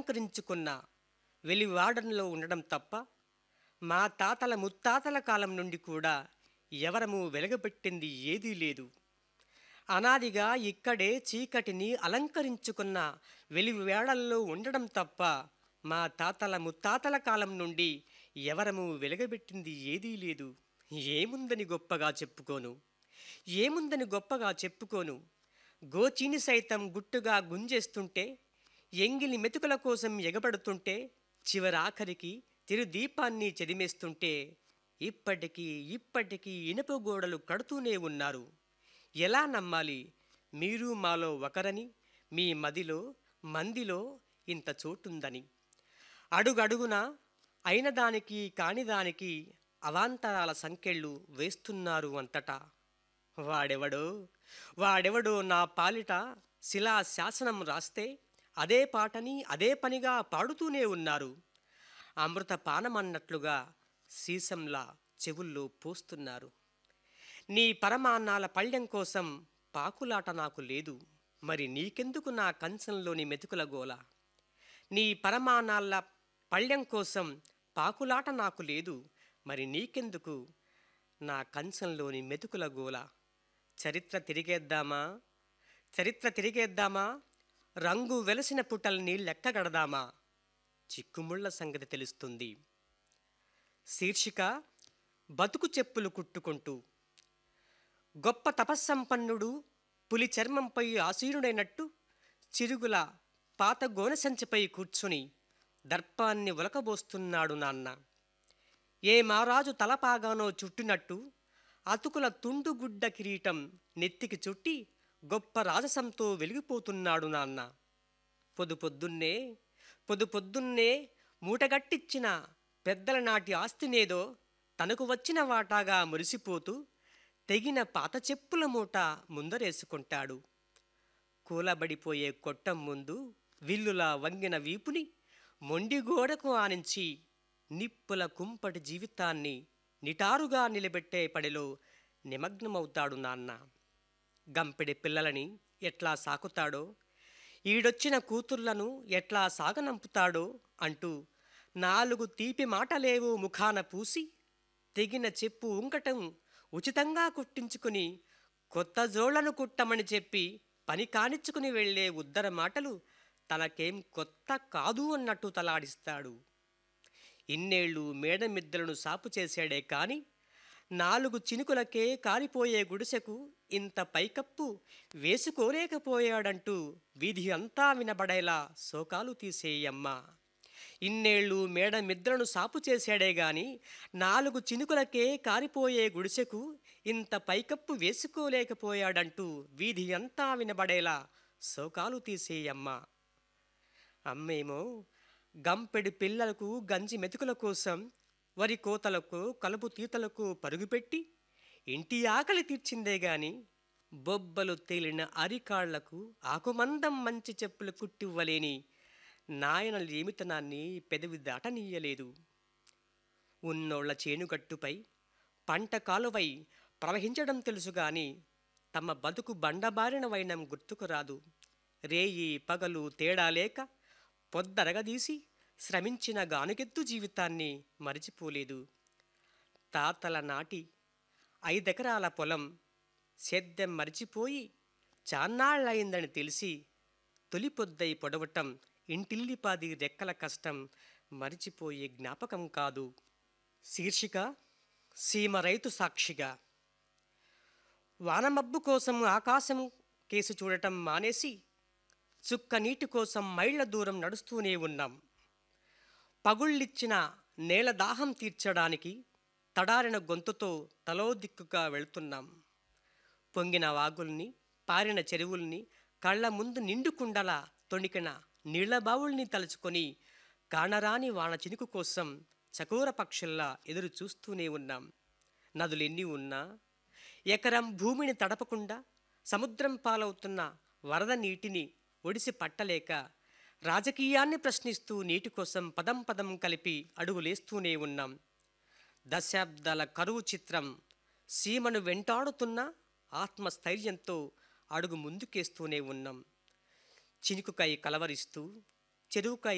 అలంకరించుకున్న వెలివాడల్లో ఉండడం తప్ప మా తాతల ముత్తాతల కాలం నుండి కూడా ఎవరము వెలగబెట్టింది ఏదీ లేదు. అనాదిగా ఇక్కడే చీకటిని అలంకరించుకున్న వెలివేళల్లో ఉండడం తప్ప మా తాతల ముత్తాతల కాలం నుండి ఎవరము వెలగబెట్టింది ఏదీ లేదు. ఏముందని గొప్పగా చెప్పుకోను, ఏముందని గొప్పగా చెప్పుకోను. గోచీని సైతం గుట్టుగా గుంజేస్తుంటే, ఎంగిలి మెతుకుల కోసం ఎగబడుతుంటే, చివరాఖరికి తిరుదీపాన్ని చెదిమేస్తుంటే ఇప్పటికీ ఇనుప గోడలు కడుతూనే ఉన్నారు. ఎలా నమ్మాలి మీరు మాలో ఒకరని, మీ మదిలో మందిలో ఇంత చోటుందని? అడుగడుగున అయినదానికి కానిదానికి అవాంతరాల సంకెళ్ళు వేస్తున్నారు అంతటా. వాడెవడో వాడెవడో నా పాలిట శిలా శాసనం రాస్తే అదే పాటని అదే పనిగా పాడుతూనే ఉన్నారు. అమృతపానమన్నట్లుగా సీసంలా చెవుల్లో పోస్తున్నారు. నీ పరమాన్నాల పళ్ళెం కోసం పాకులాట నాకు లేదు, మరి నీకెందుకు నా కంచంలోని మెతుకుల గోల? నీ పరమాన్నాల పళ్ళెం కోసం పాకులాట నాకు లేదు, మరి నీకెందుకు నా కంచంలోని మెతుకుల గోల? చరిత్ర తిరిగేద్దామా, చరిత్ర తిరిగేద్దామా, రంగు వెలసిన పుటల్ని లెక్కగడదామా? చిక్కుముళ్ళ సంగతి తెలుస్తుంది. శీర్షిక: బతుకు చెప్పులు కుట్టుకుంటూ. గొప్ప తపస్సంపన్నుడు పులి చర్మంపై ఆసీనుడైనట్టు చిరుగుల పాత గోనెసంచిపై కూర్చుని దర్పాన్ని ఒలకబోస్తున్నాడు నాన్న. ఏ మారాజు తలపాగానో చుట్టినట్టు అతుకుల తుండుగుడ్డ కిరీటం నెత్తికి చుట్టి గొప్ప రాజసంతో వెలిగిపోతున్నాడు నాన్న. పొద్దుపొద్దున్నే మూటగట్టిచ్చిన పెద్దల నాటి ఆస్తినేదో తనకు వచ్చిన వాటాగా మురిసిపోతూ తెగిన పాత చెప్పుల మూట ముందరేసుకుంటాడు. కూలబడిపోయే కొట్టం ముందు విల్లులా వంగిన వీపుని మొండిగోడకు ఆనించి నిప్పుల కుంపటి జీవితాన్ని నిటారుగా నిలబెట్టే పడిలో నిమగ్నమవుతాడు నాన్న. గంపెడి పిల్లలని ఎట్లా సాకుతాడో, ఈడొచ్చిన కూతుర్లను ఎట్లా సాగనంపుతాడో అంటూ 4 తీపి మాటలేవో ముఖాన పూసి తెగిన చెప్పు ఉంకటం ఉచితంగా కుట్టించుకుని కొత్త జోళ్లను కుట్టమని చెప్పి పని కానిచ్చుకుని వెళ్లే ఉద్దర మాటలు తనకేం కొత్త కాదు అన్నట్టు తలాడిస్తాడు. ఇన్నేళ్ళు మేడమిద్దలను సాపు చేశాడే కాని 4 చినుకులకే కారిపోయే గుడిసెకు ఇంత పైకప్పు వేసుకోలేకపోయాడంటూ వీధి అంతా వినబడేలా శోకాలు తీసేయమ్మ. ఇన్నేళ్ళు మేడమిద్దలను సాపు చేశాడే గాని 4 చినుకులకే కారిపోయే గుడిసెకు ఇంత పైకప్పు వేసుకోలేకపోయాడంటూ వీధి అంతా వినబడేలా శోకాలు తీసేయమ్మ. అమ్మేమో గంపెడి పిల్లలకు గంజి మెతుకుల కోసం వరి కోతలకు కలుపు తీతలకు పరుగుపెట్టి ఇంటి ఆకలి తీర్చిందే గాని బొబ్బలు తేలిన అరికాళ్లకు ఆకుమందం మంచి చెప్పులు కుట్టివ్వలేని నాయన లేమితనాన్ని పెదవి దాటనీయలేదు. ఉన్నోళ్ల చేనుగట్టుపై పంట కాలువై ప్రవహించడం తెలుసుగాని తమ బతుకు బండబారిన వైనం గుర్తుకు రాదు. రేయి పగలు తేడా లేక పొద్దరగదీసి శ్రమించిన గానుగెద్దు జీవితాన్ని మరిచిపోలేదు. తాతల నాటి 5 ఎకరాల పొలం సేద్యం మరిచిపోయి చాన్నాళ్ళయిందని తెలిసి తొలిపొద్దై పొడవటం ఇంటిల్లిపాది రెక్కల కష్టం మరిచిపోయే జ్ఞాపకం కాదు. శీర్షిక: సీమ రైతు సాక్షిగా. వానమబ్బు కోసం ఆకాశం కేసి చూడటం మానేసి చుక్క నీటి కోసం మైళ్ళ దూరం నడుస్తూనే ఉన్నాం. పగుళ్ళిచ్చిన నేల దాహం తీర్చడానికి తడారిన గొంతుతో తలో దిక్కుగా వెళుతున్నాం. పొంగిన వాగుల్ని, పారిన చెరువుల్ని, కళ్ళ ముందు నిండుకుండలా తొణికిన నీళ్లబావుల్ని తలుచుకొని కానరాని వాన చినుకు కోసం చకోర పక్షుల్లా ఎదురు చూస్తూనే ఉన్నాం. నదులెన్ని ఉన్నా ఎకరం భూమిని తడపకుండా సముద్రం పాలవుతున్న వరద నీటిని ఒడిసి పట్టలేక రాజకీయాన్ని ప్రశ్నిస్తూ నీటి కోసం పదం పదం కలిపి అడుగులేస్తూనే ఉన్నాం. దశాబ్దాల కరువు చిత్రం సీమను వెంటాడుతున్న ఆత్మస్థైర్యంతో అడుగు ముందుకేస్తూనే ఉన్నాం. చినుకుకై కలవరిస్తూ చెరువుకై